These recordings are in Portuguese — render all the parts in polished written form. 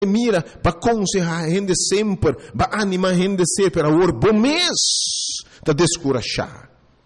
mira para aconselhar a gente sempre, para animar a gente sempre, para o bom mês, para descorachar.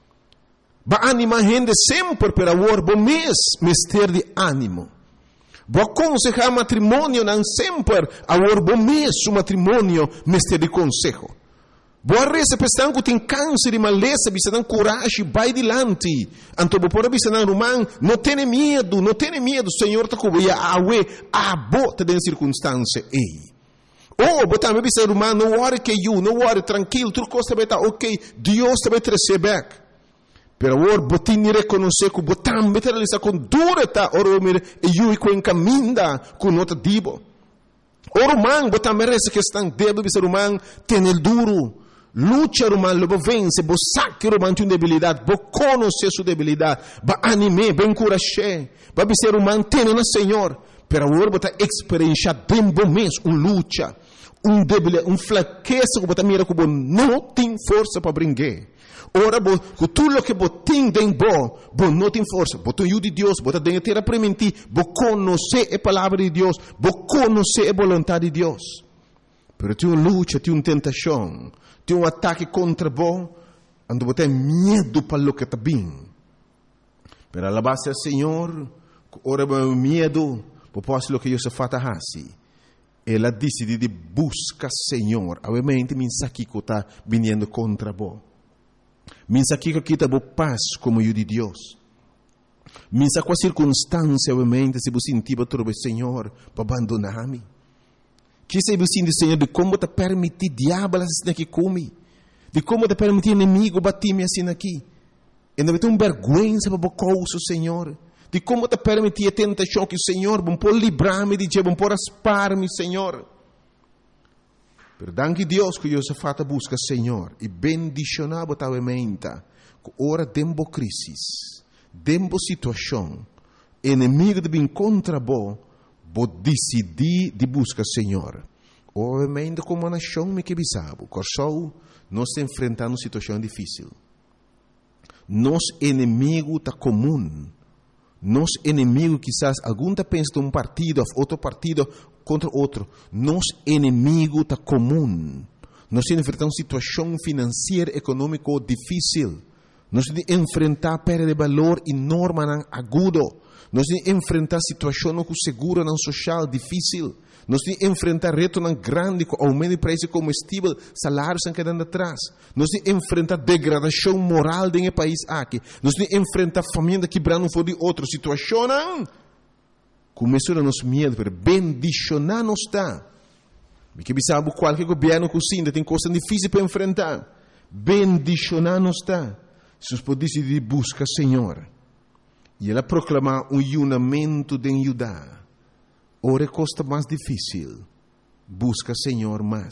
Para animar a gente sempre, para o bom mês, ter de ânimo. Para aconselhar matrimônio, não sempre, a o bom mês, o matrimônio, ter de conselho. Boa reza pessoa que tem câncer e maleza, bisa tem coragem, vai adiante. Então, por bisa tem romão, não tenha medo, Senhor está cobrindo a awe, a bota de circunstância ei. Oh, botar me bisa romão, não worry que you, não worry, tranquilo, tudo costa beta, ok, Deus te vai receber. Pero ora botin ni reconhecer que botam beta realizar com dura ta, ora me e you e com caminda com nota dibo. Ora man, botam merece que estão debo bisa romão, tem el duro. Lucha romano, lo vence, bo saque romano tem debilidade, bo conhece sua debilidade, ba anime, ba encorajar, ba ser romano tem na Senhor, pero agora bota experienciar bem bom mês, lucha, debilidade, fraqueza que bota mira que bo não tem força para brincar. Ora bo, com tudo que bo tem den bo não tem força, bo tu de Deus, bota dentro ter a permitir, bo conhecer a palavra de Deus, bo conhecer a vontade de Deus. Pero tem lucha, tem tentação. Tem ataque contra você, ando você medo para o que está bem. Pero a base do Senhor, ora o medo, propósito lo que eu se fata assim. Ela decide de buscar Senhor, obviamente mensa que está vindo contra você. Mensa que está bo paz como eu de Deus. Mensa com a circunstância, obviamente, se você sentir para trovar Senhor, para abandonar-me. Que se você sente, Senhor, de como te permitir diabo assim aqui come, de como te permitir inimigo bater-me assim aqui. E não tem vergonha para o coisa, Senhor. De como te permitir a tentação que o Senhor bom por livrar-me de bom por aspar-me, Senhor. Perdão que Deus que eu se fata busca, Senhor, e bendicionar botavamente, que ora dembo crisis, dembo situação, inimigo de bem contra você. Vou decidir de buscar Senhor. Obviamente, como nação, me que bisabo. Corsou, nós enfrentamos uma situação difícil. Nosso inimigo está comum. Nosso inimigo, quizás, algum está pensando um partido, outro partido contra outro. Nosso inimigo está comum. Nós enfrentamos uma situação financeira, econômica difícil. Nós temos de enfrentar perda de valor enorme, agudo. Nós temos de enfrentar situações com seguro não social difícil. Nós temos de enfrentar retos grandes com aumento de preço de combustível, salários estão quedando atrás. Nós temos de enfrentar degradação moral do país aqui. Nós temos de enfrentar família quebrando fora de outra situação. Começou a nos medo, pero bendicionar nos está. Porque sabe qualquer governo que ainda tem coisas difíceis para enfrentar. Bendicionar nos está. Se nós podemos decidir buscar Senhor. E ela proclamar um unimento de ajudar. Ora costa mais difícil. Busca Senhor mais.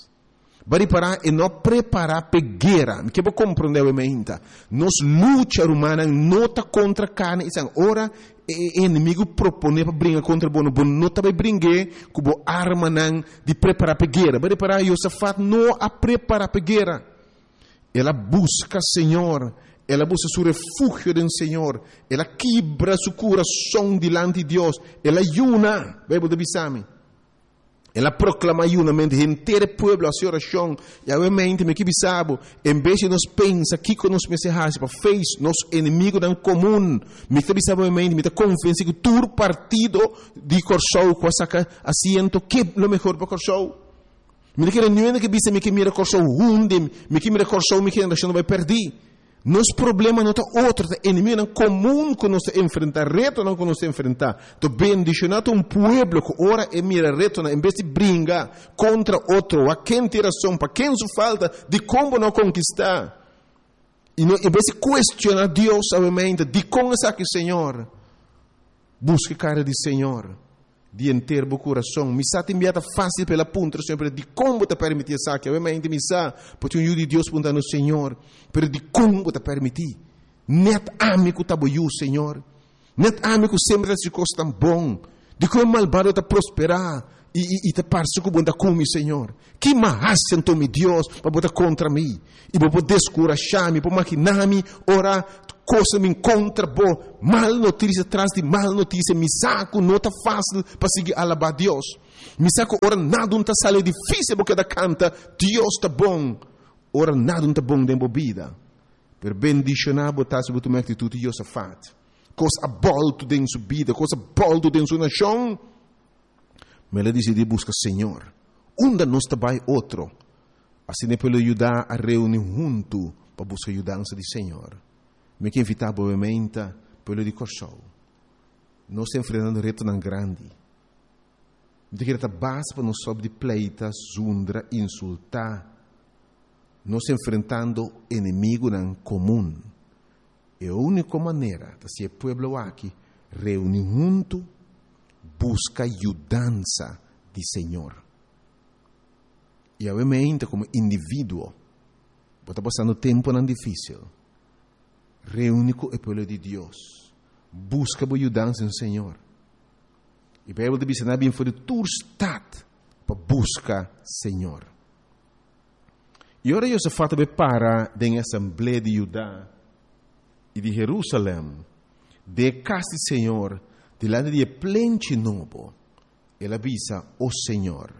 Vai parar e não preparar para guerra. Que vou compreender obviamente. Nos luta humana não está contra carne. Ora o inimigo propõe para brincar contra o bono. Não está para brincar com a arma de preparar para guerra. Vai parar Josafat não a preparar para guerra. Ela busca Senhor. Ela busca seu refúgio do Senhor. Ela quebra seu coração diante de Deus. Ela ayuna. Bíblia de Bisame. Ela proclama ayunamento inteiro povo a sua oração. E obviamente, me que bisabo, em vez de nós pensar que com nos mensagens para fez nosso inimigo não comum, me que bisabo obviamente, me que confiança que todo partido de Corsou com essa assento que é o melhor para Corsou. Me que não é que bisa me que mira Corsou hunde, me que mira Corsou me que não vai perder. Nosso problema não está outro, é inimigo não comum que nós enfrentar, reto não que nós enfrentar. Então, bendicionado um povo que ora e mira reto, em vez de brincar contra outro, a quem tem razão, para quem só falta, de como não conquistar. E não, em vez de questionar Deus, obviamente, de como está aqui, Senhor, busque a cara de Senhor, de inteiro o coração. Me está enviada fácil pela ponta, sempre de como te permitir isso aqui. Obviamente, me está, porque o de Deus aponta no Senhor, pero de como te permitir. Net amigo tá boiu, Senhor. Net amigo sempre se costa bom. De como malvado te prosperar. E te parece que bunda comigo, Senhor. Que mais sentou me Deus para botar contra mim. E para poder descurachar-me, para maquinar-me, ora, coisa me encontra, bo, mal notícia atrás de mal notícia, me saco, não tá fácil para seguir alabar Deus. Me saco, ora, nada não tá sale difícil porque da canta, Deus tá bom. Ora, nada não tá bom dentro da vida. Per bendicionar, botar sobre tua atitude, Deus a fat. Coisa abolto dentro sua vida, coisa abolto dentro sua nação. Mas ela decide buscar Senhor. Onde nós trabalhamos outro. Assim é para ajudar a reunir junto para buscar a ajudança do Senhor. Me que invitar obviamente para de corso. Nós estamos enfrentando reto tão grande. De que base para nós sobre de pleita, zundra, insultar. Nós estamos enfrentando inimigo não comum. E a única maneira de ser povo aqui reunir junto, busca ajudança do Senhor. E obviamente como indivíduo, está passando tempo não difícil. Reúne com o povo de Deus. Busca a ajudança do Senhor. E a Bíblia diz que bem foi tua estado para buscar Senhor. E agora eu se fato para da Assembleia de Judá e de Jerusalém, de casa do Senhor, delante de plente novo, ela avisa o Senhor.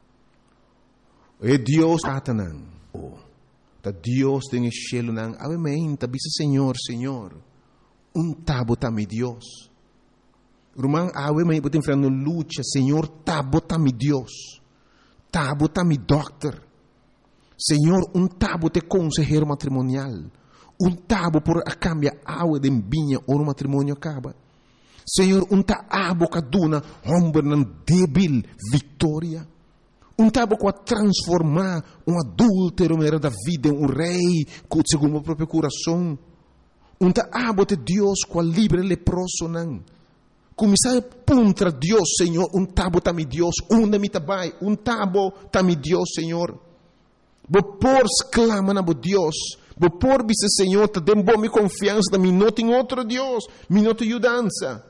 E Deus atanan. Da Deus tem cielo nang avementa bisa Senhor, Senhor. Tabo mi Deus. Rumang avementa botem frano lucha, Senhor, tabo mi Deus. Tabo mi doctor. Senhor, tabo te consejero matrimonial. Tabo por a cambia agua de vinha ou no matrimônio acaba. Senhor, abo kaduna hombre nan débil vitória. Tabo com a transformar adúltero era da vida em rei, segundo o próprio coração. Abo de Deus com a livre leproso não. Começar a puntra Deus, Senhor, tabo tami Deus, me tabai, tabo tami Deus, Senhor. Por clama na Deus. Por bisa Senhor, te dem bom confiança da não tem outro Deus, não tem ajudança.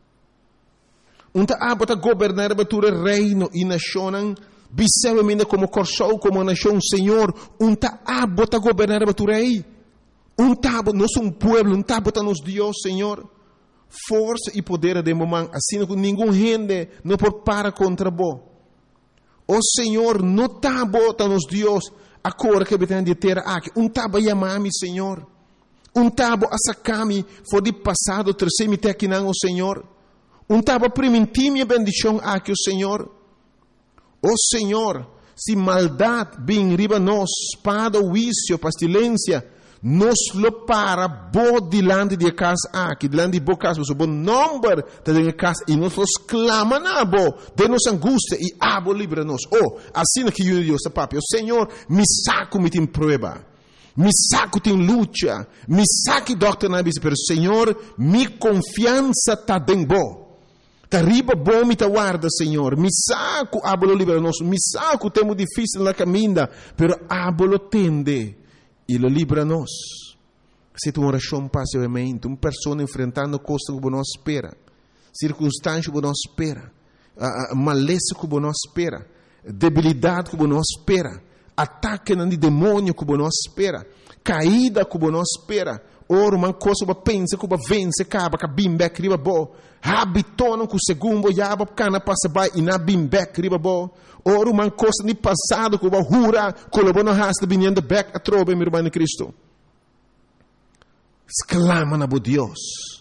Abo ta governar a reino e nação, bisewamente como corso, como nação, Senhor, abo ta governar a rei. Abo, nós somos pueblo, abo ta nos Deus, Senhor. Força e poder de momento, assim que nenhum gente não pode parar contra bo. O Senhor, não tabo ta nos Deus. Agora que betendo de terra aqui, tabo chamar-me, Senhor. Tabo a sacar-me, foi de passado, terceiro aqui não, o Senhor. Tabo permitir minha bendição aqui, o Senhor. O Senhor, se maldade vem riba nós, espada, vício, pestilência, nos lo para bo delante de casa aqui, delante de bo casa, o bom número de casa, e nós clama na bo, de nossa angústia, e abo livra-nos. Oh, assim que eu digo, papi, o Senhor, me saco me tem prueba, me saco tem luta, me saque doctor na bisa, pero Senhor, mi confiança tá bem bo. Riba bom me guarda, Senhor. Me saco, abolo libra-nos. Me saco, temo difícil na caminha, pero abolo tende e lo libra-nos. Se tu oração passivamente, uma pessoa enfrentando coisas que não espera, circunstâncias que não espera, maleza que não espera, debilidade que não espera, ataque de demônio que não espera, caída que não espera. Ora, uma coisa que pensa que vence, acaba que bimbek riba bo. Habitono que o segundo yaba cana passa by e na bimbek riba bo. Ora, uma coisa de passado que hura, colabora na rasta vinhando back a trobe, meu irmão em Cristo. Exclama na bo Deus.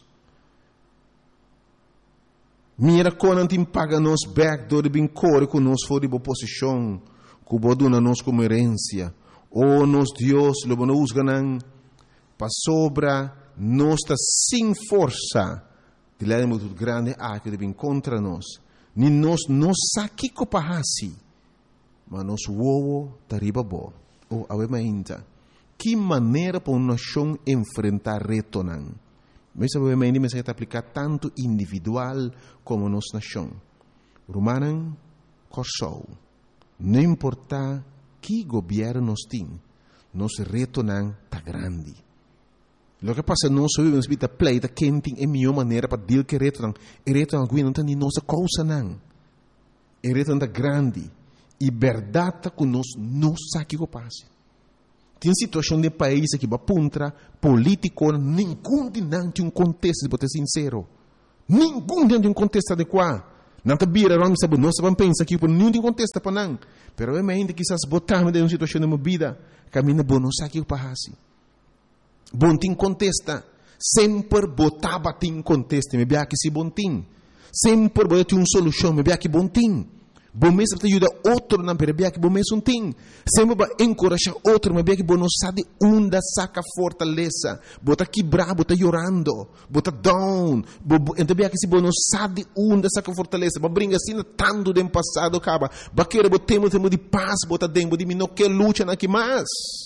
Mira quando te paga nos back do de bincore que nos for de boa posição, que bo dona nos como herência. Oh, nos Deus, lo bono usganan. Para sobra, nós está sem força de lá muito grande que deve encontrar nós. Nem nós não saque copahasi, mas nós uovo tariba bo. Ou obviamente, que maneira para uma nação enfrentar reto não? Mas obviamente me se aplicar tanto individual como nossa nação. Romanan corso, não importa que governo nós tem, nosso reto não está grande. Lo que passa nós vivemos vida pleita quem tem a melhor maneira para dizer que reto não, e reto não tem nossa causa não. E reto anda grande. E verdade conosco não sabe o que passa. Tem situação de país que vai puntra político, nenhum de não tem um contexto, para ser sincero. Nenhum de um contexto adequado. Não está bira, não sabe, nós vamos pensar que nenhum tem contexto para não. Pero é ainda que essas botarmos de uma situação de uma vida, caminha bom, não sabe o que passa. Bom tem contesta. Sempre botava tem contexto, me bia que se bom tem. Sempre botava uma solução, me bia que bom tem. Bom mesmo te ajuda outro na perebia que bom mesmo tem. Sempre vai encorajar outro, mas bem que bom não sabe onde saca fortaleza. Bota quebrar, bota chorando, bota down. Então bem que se bom não sabe onde saca fortaleza, mas brinca assim tanto do passado acaba. Baqueira botemos de paz, bota dentro de mim não quer luta na que mais.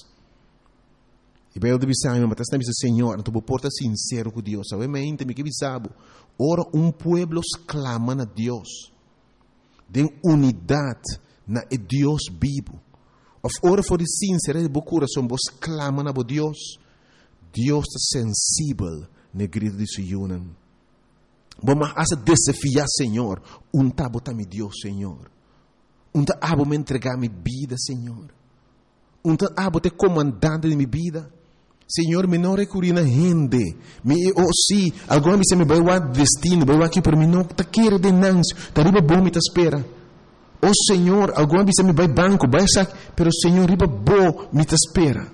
E bem eu te bisamo, mas está dizendo Senhor, tu porta sincero com Deus. Sabe me entende que bisamo. Ora pueblo clama a Deus. Den unidade na Deus vivo. Of ora for de sincero de coração, vos clama na Deus. Deus está sensível na grito de Sion. Vamos a desafiar, Senhor. Tá botar mi Deus, Senhor. Tá abo me entregar mi vida, Senhor. Tá abo te comandante de mi vida. Senhor, me não recurrir na gente. Se alguma vez me vai o destino, vai aqui para mim, não está querendo denúncia, está riba bom me espera. Senhor, alguma vez me vai banco, vai sair, pero Senhor, riba bom me espera.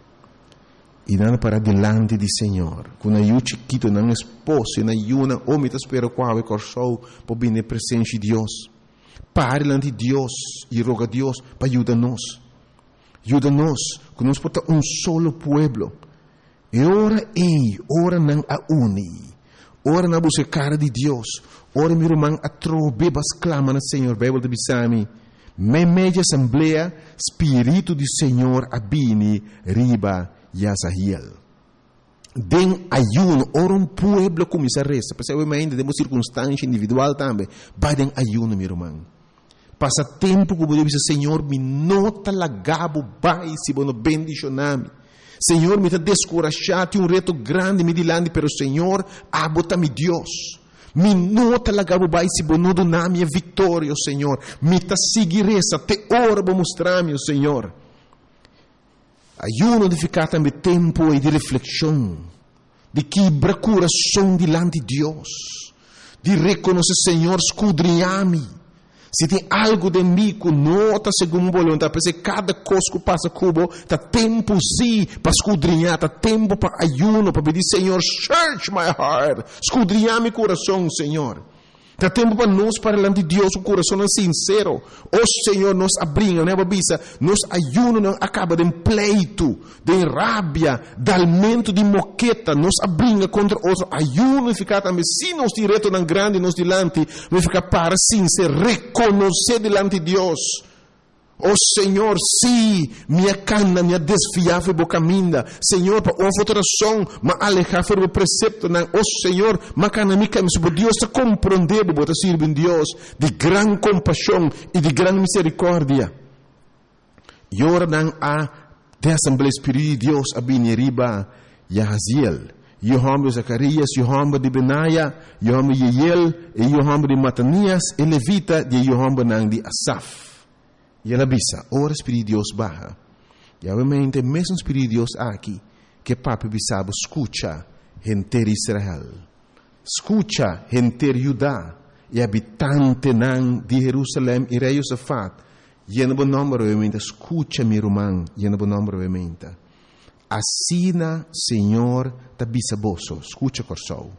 E nada para delante de Senhor, com a chiquito, não esposo, na yuna, ou me espera qual é corso, para vir na presença de Deus. Pare diante de Deus e roga a Deus para ajudar-nos. Ajuda-nos, que nós podemos solo pueblo. E ora não a uni. Ora na buscar de Deus. Ora meu irmão a trobebas clama no Senhor. Bíblia de Bisami. Media assembleia, Espírito do Senhor abini riba Yazahiel. Den ayuno, ora pueblo começa a resta. Porque ainda temos circunstância individual também. Vai den ayuno, meu irmão. Passa tempo que eu dizer, Senhor, me nota lagabo bai se bono bendicionami. Senhor, me está descorajado, tem reto grande me dilante, pero Senhor, abota-me Deus. Me nota lagabo bai se bono donami a vitória, Senhor. Me está seguir essa, te ora para mostrar-me, Senhor. Ayuno de ficar também tempo e de reflexão, de quebrar coração dilante de Deus, de reconhecer, Senhor, escudrinhar-me. Se tem algo de mim que não está segundo a vontade, porque cada coisa que passa cubo, está tempo sim para escudrinhar, está tempo para ayuno, para pedir, Senhor, search my heart, escudrinhar meu coração, Senhor. Está tempo para nós, para diante de Deus, o coração é sincero. Senhor, nos abrinha, né, babisa? Nos ayuno não acaba de pleito, de rábia, de alimento de moqueta, nos abrinha contra outro. Ayuno e ficar também, se nos direto não grande, nos dilante, vai ficar para sincero, reconhecer dilante de Deus. Senhor, sim, minha cana, minha desfiável bocaminda. Senhor, para uma alteração, mas alejar o precepto, não. Senhor, mas cana, minha cana, Deus está compreendendo, bota servir em Deus, de grande compaixão e de grande misericórdia. E ora não há de Assembleia Espírito de Deus, a Bineriba, Yahaziel, Yohamba Zacarias, Yohamba de Benaia, Yohamba de Yeiel, e Yohamba de Matanias, e Levita, de Yohamba não de Asaf. E ela bisa, ora Espírito de Deus barra. E obviamente, mesmo Espírito de Deus aqui, que papi bisabo, escucha, gente Israel. Escucha, gente Judá, e habitante nan de Jerusalém, e rei Josafat. E no bom nome, obviamente, escucha, meu irmão, e no bom nome, obviamente. Assina, Senhor, da bisaboso, escucha, corsou.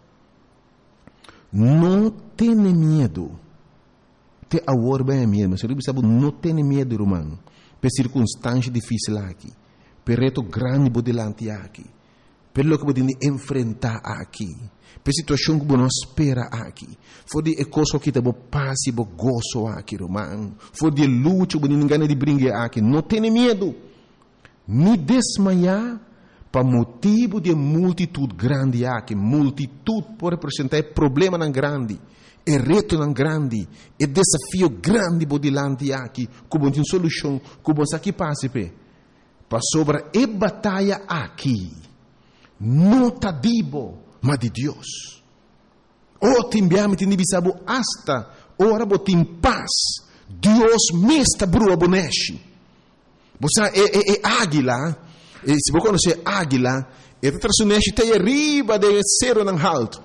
Não tenha medo. Te agora bem mesmo, se você sabe, não tem medo, irmão, por circunstância difícil aqui, por reto grande por delante aqui, pelo que podemos enfrentar aqui, por situação que não espera aqui, for de coisa que te paz e gozo aqui, irmão, for de luta que não ganha de brincar aqui, não tem medo, nem desmaiar, para motivo de multitude grande aqui, multitude pode representar problema não grande. É reto não grande, é desafio grande por delante aqui, como tem solução, como aqui passa para sobre a batalha aqui, não está dibo, mas de Deus. Te enviamos, te enviamos hasta, ora botem paz, Deus mesta brua boneshi. Você é águila. Se você conhece águila, ela traz o neshi até arriba do céu ng alto.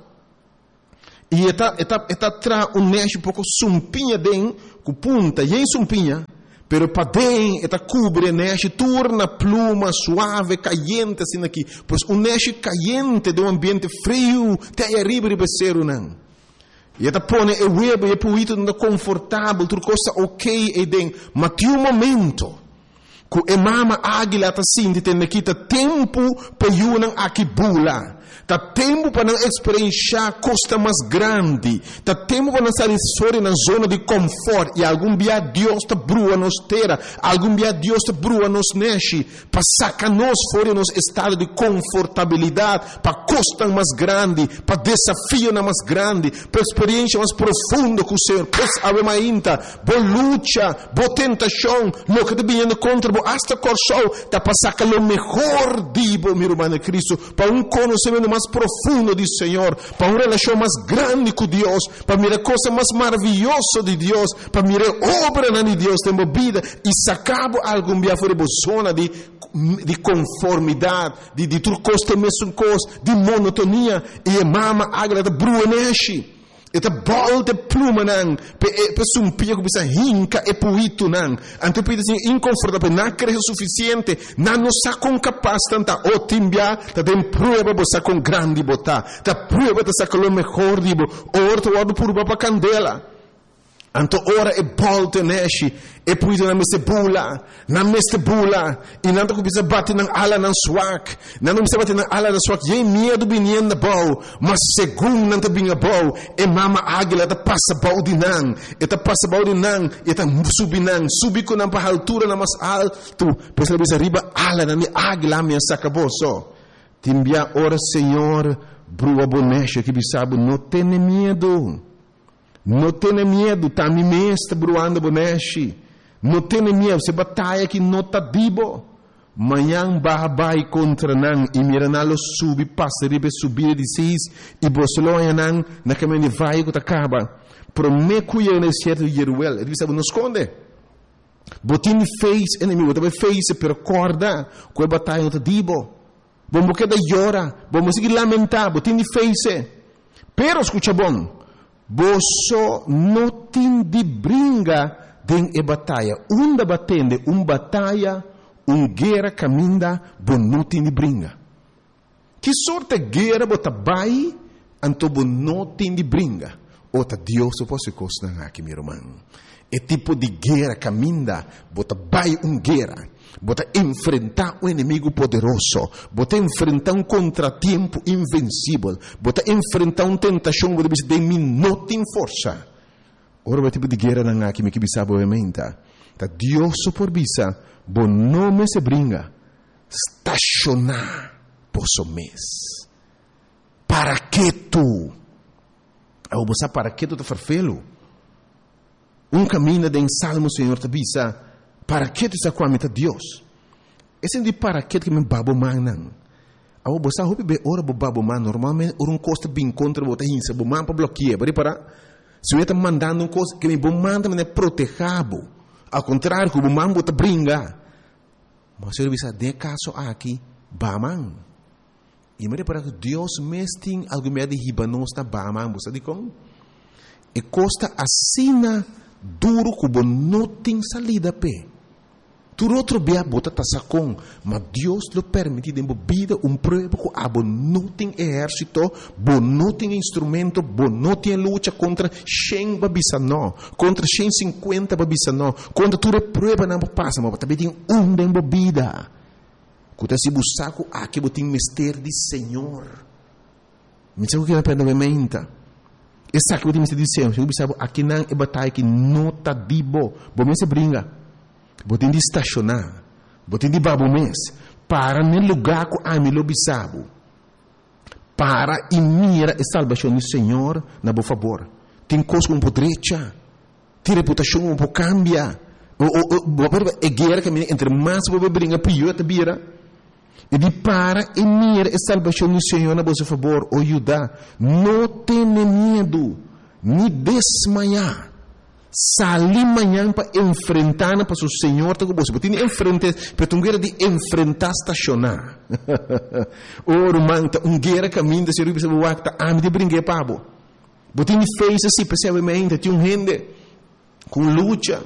E ela traz o neshi um pouco sumpinha dentro, com punta, e sumpinha. Pero para dentro, ela cobre o neshi, torna pluma suave, caliente assim aqui. Pois o neshi caliente de ambiente frio, até arriba do céu não. E ela põe o web e o puito não confortável, tudo coisa ok e dentro. Mas tem momento que a mama águila está sentindo que tem tempo para ir aqui bula. Tá tempo para não experienciar coisa mais grande. Tá tempo para não sair fora na zona de conforto. E algum dia Deus está brua nos terra. Algum dia Deus está brua nos neshi. Para sacar nós fora nos estado de confortabilidade. Para coisa mais grande. Para desafio mais grande. Para experiência mais profunda com o Senhor. Pois ave mainta. Boa luta. Boa tentação. Lo que está vindo contra você. Hasta corso. Tá para sacar o melhor dibo, meu irmão Cristo. Para conhecimento mais profundo do Senhor, para uma relação mais grande com Deus, para mirar coisa mais maravilhosa de Deus, para mirar obra de Deus na vida e sacar algum dia fora da zona de conformidade, de tudo coisa mesmo coisa, de monotonia e a mama agrada bruneshi. Ita volta pluma nang pe sumpia ko bisa hinka e puito nang ante pide sin inconfortable na creio suficiente na no sa con capaz tanta o timbia ta den prueba bo sa con grandi bota ta prueba ta sa con lo mejor dibo orto wadu purba pa candela anto ora e volte neshi e puito na meste bula e nanta ko bisa bate nang ala nang swak na no bisa bate nang ala nang swak ye medo binien na bau mas segun nanta binga bau e mama águila ta passa bau dinang eta passa bau dinang eta subi ko nang pa altura na mas alto pois ela bisa riba ala na mi águila mi sacaboso timbia ora Senhor brua bonecha que bisabo não tem medo. Não tenha medo, tá me mesta bruando boneshi. Não tenha medo, se batalha que não tá dibo. Manhã vai contra nan e mira na lo subi passa ribe subir de seis e bosloia nan na caminho vai que acaba. Prome cuia no certo yeruel, ele sabe não esconde. Botin face inimigo, também face per corda, que batalha não tá dibo. Vamos que da llora, vamos seguir lamentar, botin face. Pero escucha bom. Boso não tem de brinca den e batalha. Batende, batalha, guerra caminda, bon não tem de brinca. Que sorte guerra bota bai, anto bon não tem de brinca. Ota Deus se posso costar aqui, meu irmão. É tipo de guerra caminda, bota bai guerra. Bota enfrentar um inimigo poderoso, bota enfrentar um contratempo invencível, bota enfrentar uma tentação de mim não tem força. Ora, o tipo de guerra não há que me sabe obviamente. Tá Deus por bisa, bom nome se brinca, estacionar posso mês. Para que tu? Eu vou saber para que tu tá farfelo? Caminho de salmo Senhor te bisa. Para que tu está com a meta Deus? Esse de para que me babo manan. Ao você hope be ora bo babo man normalmente um costa bem contra bota hinsa bo man para bloquear, para se eu está mandando coisa que me bo manda me protegabo. Ao contrário, que bo man bota brinca. Mas eu bisa de caso aqui baman. E me para que Deus mesting algo me de hibanos na baman, você de como? E costa assina duro que não tem salida pé. Tu outro bia bota tasacon, mas Deus lo permite de vida prova que abo não tem exército, bo não tem instrumento, bo não tem luta contra 100 babisano, contra 150 babisano, contra tudo prova não passa, mas também tem de vida. Quando se buscar aqui botem mistério de Senhor. Me sabe o que é para menta? Essa que eu te disse, eu sabe aqui não é batalha que não tá dibo, bom me se brinca. Botem de estacionar, botem de babo mês, para no lugar que a mim lo bisabo, para e mira a salvação do Senhor na boa favor. Tem coisa um pouco direita, tem reputação um pouco cambia, é guerra que entre mais você brinca pior te vira. E de para e mira a salvação do Senhor na boa favor, o Judá, não tenha medo, nem desmaiar. Salir manhã para enfrentar para o Senhor, tá com você. Você tem enfrentar, para tu guerra de enfrentar estacionar. Oro manta, guerra caminho de ser o acta, de brincar pabo. Você tem fez assim, percebamente, tem gente com luta.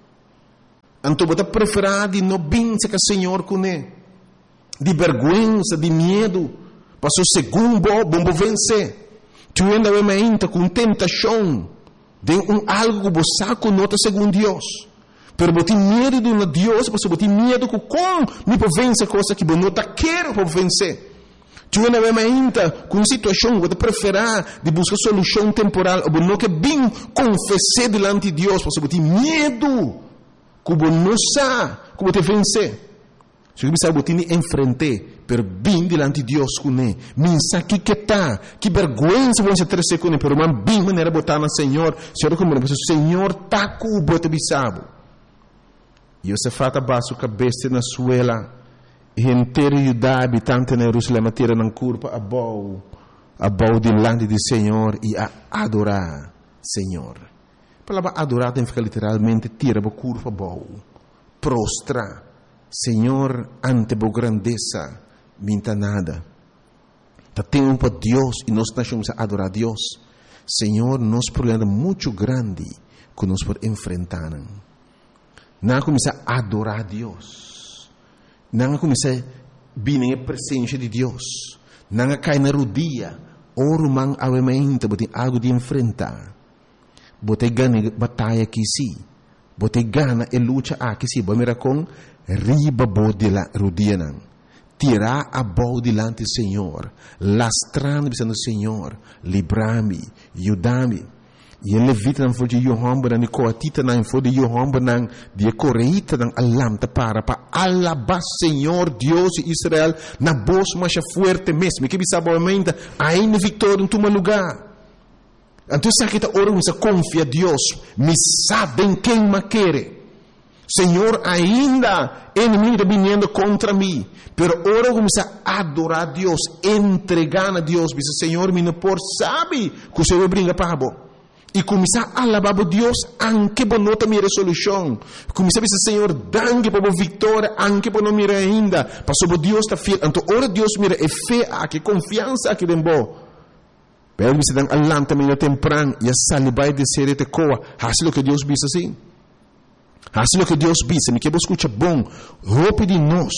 Então você preferir de não vencer com o Senhor com ele, de vergonha, de medo, para o segundo bom vencer. Tu ainda vai com tentação de algo que você conota segundo Deus. Pero você tem medo de um Deus, você tem medo que como me pode vencer coisa que você não quer para vencer. Tu ainda vai com uma situação que você preferir de buscar solução temporal, ou não que bem confessar diante de Deus, você tem medo que você não sabe como te vencer. Se você sabe que você enfrentar, pero bem diante de Deus com ele. Minsa que tá, que vergonha você ter com ele, pero man bem maneira botar na Senhor. Senhor como o Senhor tá com o bote bisabo. E você fata baixo cabeça na suela, e inteiro Judá habitante na Jerusalém tira na curva a bau diante do Senhor e a adorar Senhor. A palavra adorar tem que ficar literalmente tira a curva bau, prostra. Senhor, ante a grandeza, minta nada. Tem para Deus e nós estamos a adorar a Deus. Senhor, nosso problema é muito grande que nós podemos enfrentar. Não começar a adorar a Deus. Não começar a vir na presença de Deus. Não cair na rodilha. Oro man avementa, bote algo de enfrentar. Bote ganha batalha aqui sim. Bote gana e luta aqui sim. Bote mira com riba bode la rodinha. Tirar a boa delante do Senhor. Lastrando pensando Senhor. Libra-me. Ajuda-me. E ele levita não foi de Yohamba, não coatita não foi de Yohamba, não de correita não alamta para alabar Senhor Deus de Israel na voz mais forte mesmo. Que bisabamente ainda vitória em todo lugar. Então sabe que ora você confia a Deus, me sabem quem me quer. Senhor, ainda inimigo vindo contra mim, pero ora começa a adorar a Deus, entregar a Deus, diz Senhor, me não por sabe que o Senhor brinca para bo. E começar a alabar a Deus, anche por nota minha resolução. Começar a dizer Senhor, dangue para a vitória, anche por não mirar ainda, para sobre Deus está fiel. Então ora Deus mira é fé, que confiança aqui dentro. Pero você dá alanta meio temprano e a salibai de ser te coa, assim o que Deus diz assim. Assim o que Deus diz, me quero escutar bom, roupa de nós.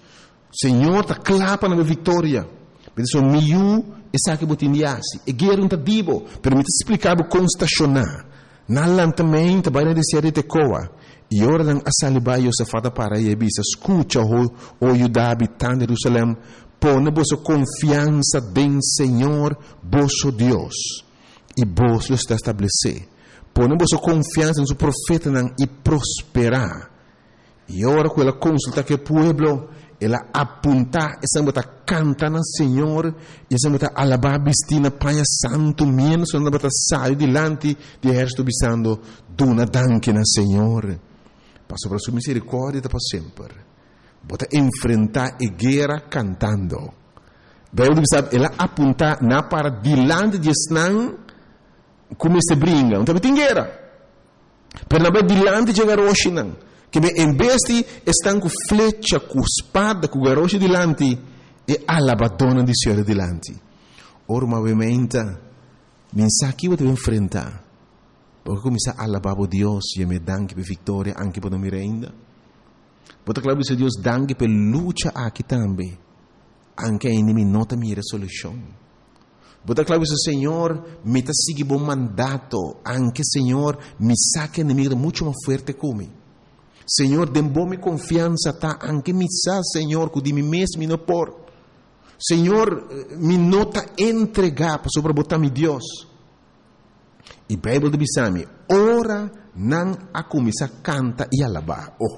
Senhor, está clapa na vitória. Pensa miu e sabe que botindiasi. E guerra não está dibo, permite explicar como estacionar. Na lantamento vai na ser te coa. E ora não a salibai se fada para e bisa escuta o Judá habitante de Jerusalém. Põe vossa confiança em Senhor, vosso Deus, e vos lo está estabelecer. Põe vossa confiança no profeta e prosperar. E ora com ela consulta que o povo, ela aponta, essa bota canta na Senhor, e essa bota alabar bistina panha santo menos, essa bota sai delante de exército bisando, duna danke na Senhor. Passo para sua misericórdia para sempre. Bota enfrentar a guerra cantando. Bem, ela aponta na para dilante de Snan como se brinca. Então tem guerra. Pero na dilante de Garoshinan, que em vez de estão com flecha, com espada, com garoshi dilante, e alabadona de Senhor dilante. Ora, obviamente, mensagem que você enfrentar. Porque começa a alabar a Deus e me danke por vitória, anche por não me ainda. Bota claro que Deus dangue per luta aqui também. Anche a inimigo nota minha resolução. Bota claro que o Senhor me está seguindo bom mandato. Anche Senhor me saque inimigo muito mais forte como. Senhor, dê bom confiança tá. Anche me sa Senhor que de mim mesmo me não por. Senhor, me nota entregar para sobre botar mi Deus. E a Bíblia diz-me, ora não a começar canta e alabar. Oh.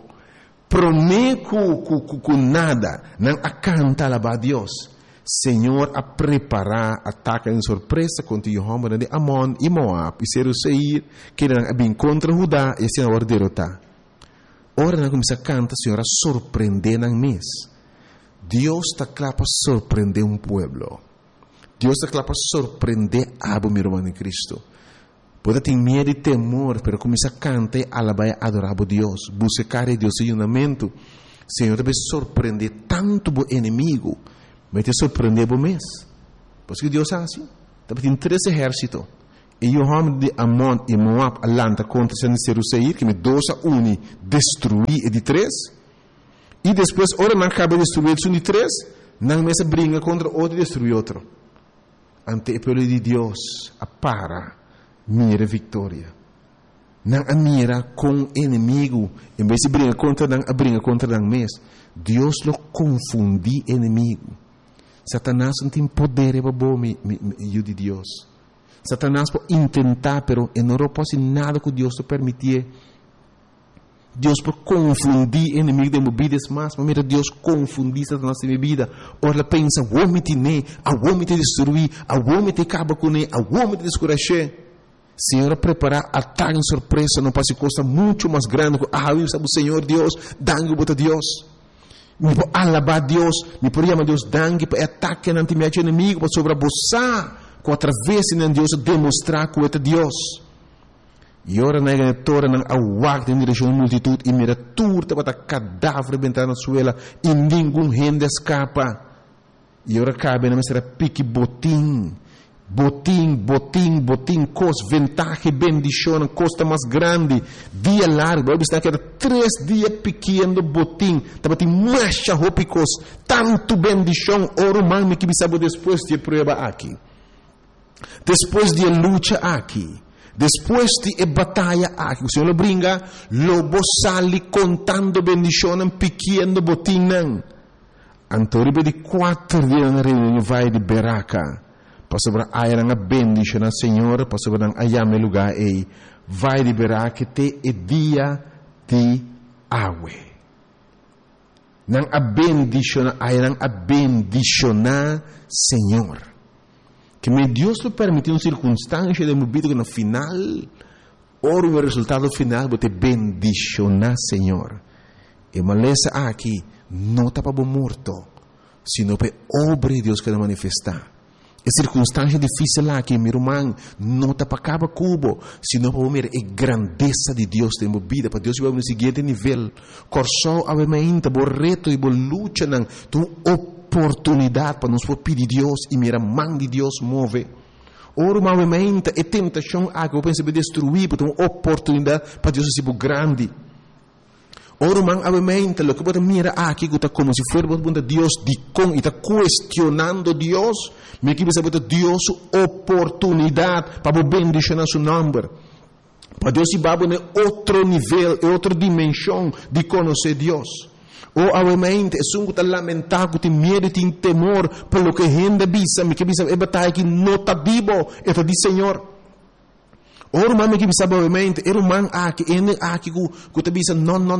Prometo com nada, não a canta alabar a Deus. Senhor, a preparar ataque em surpresa contra Jehová de Amon e Moab e Seir, que não bem contra Judá e se não derrotar. Ora não começa a cantar, Senhor, a surpreender na mês. Deus está claro para surpreender um povo. Deus está claro para surpreender a meu irmão em Cristo. Pode ter medo e temor, pero começa a cantar, alabar e adorar a Deus. Buscar a Deus em unamento. Senhor, deve surpreender tanto o inimigo, vai te surpreender o mês. Porque Deus é assim. Tem 3 exércitos. E o homem de Amon e Moab alanta contra Jerusalém, que me 2-1 destruir e de 3. E depois, ora não acaba de destruir o de 3, não mais briga contra outro e destruir outro. Ante o povo de Deus, para mira vitória. Não a mira com o inimigo, em vez de briga contra o mês. Deus lo confunde inimigo. Satanás não tem poder para de Deus. Satanás pode tentar, pero não pode nada que Deus te permitir. Deus pode confundir o inimigo de minha vida, mas mira, Deus confundir Satanás de minha vida. Ora, pensa, vou me tener, vou me destruir, vou me acabar com ele, vou me descuracher. Senhor, preparar ataque surpresa, não pode costa muito mais grande. Sabe o Senhor Deus, dangue para Deus. Me pode alabar Deus, me pode chamar Deus, dangue para ataque ante meu inimigo, para sobreabusar. Através de Deus demonstrar que é Deus. E ora na igreja não awak em direção à multitud e mira turta para cadáver bentar na suela e nenhum gente escapa. E ora cabe na será pique botim, cos ventaja, bendição, costa mais grande, dia largo, vai estar cada 3 dias pequeno botim, tava tem marcha ropicos, tanto bendição, ora mãe que sabe depois de prova aqui. Depois de luta aqui, depois de batalha aqui, o Senhor brinca, lobo sali contando bendição pequeno botinho. Antoribe de 4 dias na reunião vai de Beraca, para sobre a era bendição na Senhor, para sobre a ayame lugar aí, vai de Beraca te e dia de água. Não a bendição, a era bendicionar Senhor. Que me Deus lhe permitiu uma circunstância de minha vida que no final, ora o resultado final, vou te bendicionar, Senhor. E maleza aqui, não está para morto, sino para obra de Deus que vai manifestar. E circunstância difícil aqui, meu irmão, não está para cada cubo, sino para ver a grandeza de Deus em minha vida, para Deus vai no seguinte nível. Corso, obviamente, o reto e a luta, tu oportunidade para nos pedir Deus e mira mão de Deus move. Ora, movimento e tentação que eu penso destruir, porque uma oportunidade para Deus ser grande. Ora, movimento, o que você mira aqui, que está como se fosse Deus de com e está questionando Deus, me que você bota Deus oportunidade para bendicionar seu nome. Para Deus se vai em outro nível, em outra dimensão de conhecer Deus. Ou obviamente, é um que lamentar, que tem medo, tem temor, pelo que a gente bisa, me que bisa é batalha que não está vivo, é de Senhor. Ora, mami que bisa obviamente, era um man aqui, que te bisa,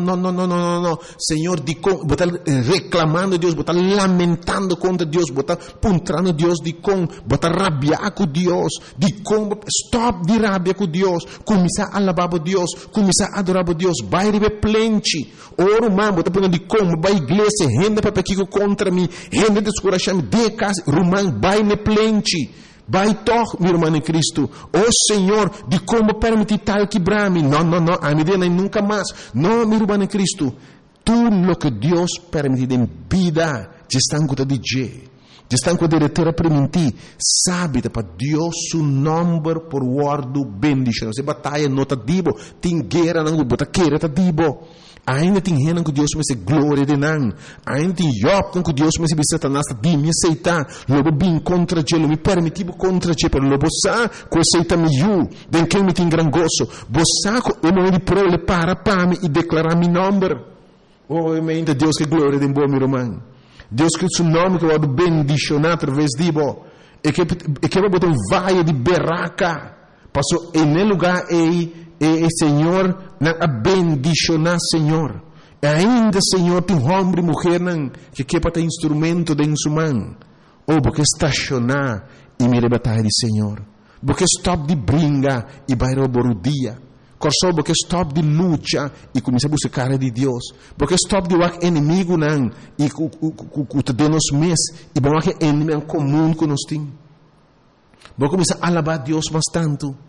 não, Senhor, de com, botar reclamando Deus, botar lamentando contra Deus, botar puntrando Deus, de com, botar rabiar com Deus, de com, stop de rabia com Deus, começar a alabar a Deus, começar a adorar a Deus, vai receber plente. Ora, mami, botar punhando de com, vai igreja, gente para pequeno contra mim, gente descorachando, de casa, romano, vai ne plente. Vai toch, meu irmão em Cristo. Oh Senhor, de como permitir tal quebrar-me? Não, a medida nunca mais. Não, meu irmão em Cristo. Tudo o que Deus permite em vida, te estão com de dizer. Te estão com de ter a permitir. Sabe, para Deus, o nome por guardo bendição. Se batalha não está dibo, tem guerra não bota queira está dibo. Ainda tem gente que Deus me se glória de não. Ainda tem Job que Deus me se Satanás de me aceitar. Logo bem contra ele, me permitiu contra ele, pero logo sa que aceita me eu, den que me tem gran gozo. Bosa ko eu me prole para me e declarar meu nome. Oh, ainda Deus que glória de bom meu irmão. Deus que o seu nome que vai bendicionar através de bo. E que vai botar vai de Beraca. Passou em lugar aí e Senhor, na bendicionar Senhor. E ainda Senhor, tem homem e mulher que quer ter instrumento de sua mão. Ou porque estacionar e me batalha de Senhor. Porque stop de brinca e vai roubar o dia. Corso porque stop de luta e começa a buscar de Deus. Porque stop de o inimigo não e o te deu nos mês e bom que inimigo comum que nós temos. Vou começar a alabar Deus mais tanto.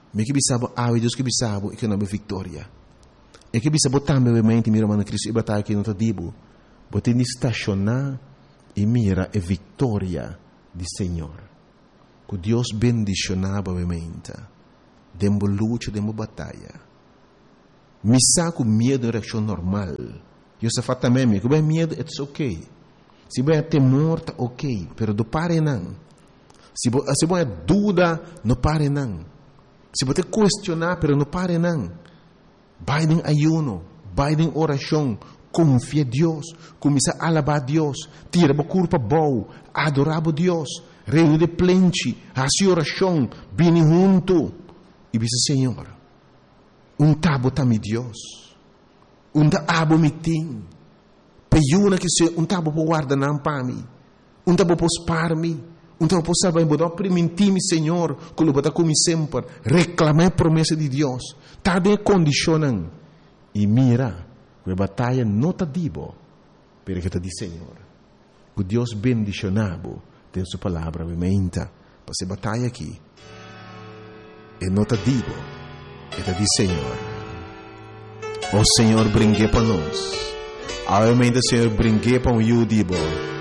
Me que bisabo, Deus que bisabo, e que não é vitória. E que bisabo também, obviamente, mira, mano, Cristo, e batalha que não está dibo. Bote ni estacionar e mira a vitória do Senhor. Que Deus bendicionava, obviamente. Dembo luta, dembo batalha. Me saco medo em reação normal. Eu só falo também, que bem medo, it's ok. Se bem temor, tá ok. Pero do pare não. Se bem dúvida, não pare não. Se você questionar, pero não pare não. Vai em ayuno, vai em oração, confia em Deus, começa a alabar a Deus, tira a culpa boa, adorar a Deus, reino de plente, a sua oração, vem junto. E diz, Senhor, tabo também Deus, abo me tem, peiuna que se tabo por guardar não para mim, tabo por spar me, tabo por salvar me, botar primentimi Senhor, quando botar como sempre, reclamar a promessa de Deus, tá de condicionam, e mira, que a batalha não está dibo, pero que está de Senhor, que Deus bendicionado, tem sua palavra, obviamente, para essa batalha aqui, e não está dibo, está de Senhor. O Senhor brinque para nós. Obviamente o Senhor brinque para o Yudibo.